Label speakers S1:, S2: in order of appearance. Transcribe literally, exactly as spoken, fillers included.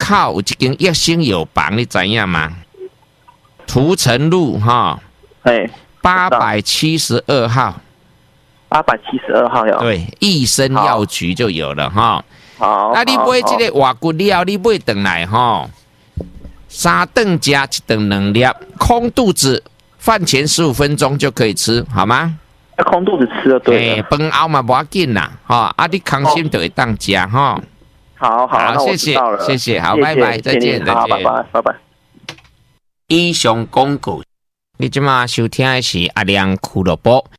S1: 口有一间益生药房，你知影吗？涂城路哈，
S2: 哎，
S1: 八百七十二号，
S2: 八百七十二号有。
S1: 对，益生药局就有了哈。
S2: 好，
S1: 啊，你买这个外骨料，你买回来哈，三顿加一顿两粒，空肚子，饭前十五分钟就可以吃，好吗？
S2: 要空肚子吃就对了。
S1: 饭后嘛不要紧啦，哈，啊，你康心就会当家哈。
S2: 好好，那我知道了，
S1: 谢谢，好，拜拜，再见，再见，
S2: 拜拜，拜拜。
S1: 以上广告，你即马收听的是阿亮俱乐部。